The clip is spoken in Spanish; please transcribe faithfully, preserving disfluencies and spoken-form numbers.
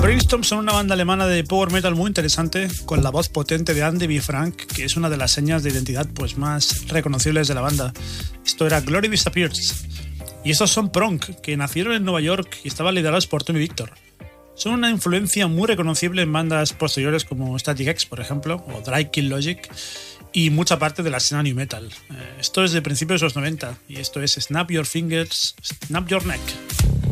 Brainstorm son una banda alemana de power metal muy interesante, con la voz potente de Andy B. Frank, que es una de las señas de identidad pues, más reconocibles de la banda. Esto era Glory Disappears. Y estos son Prong, que nacieron en Nueva York y estaban liderados por Tommy Victor. Son una influencia muy reconocible en bandas posteriores como Static X, por ejemplo, o Dry Kill Logic, y mucha parte de la escena new metal. Esto es de principios de los noventa, y esto es Snap Your Fingers, Snap Your Neck.